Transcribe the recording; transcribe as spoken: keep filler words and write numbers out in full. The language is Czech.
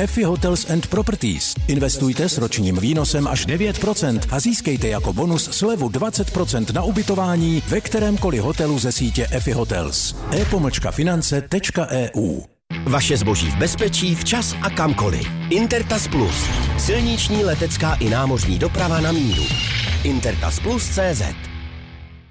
Effie Hotels and Properties. Investujte s ročním výnosem až devět procent a získejte jako bonus slevu dvacet procent na ubytování ve kterémkoliv hotelu ze sítě Effie Hotels. e pomlčka finance tečka e u. Vaše zboží v bezpečí včas a kamkoliv. Intertas Plus. Silniční, letecká i námořní doprava na míru. Intertas Plus tečka cé zet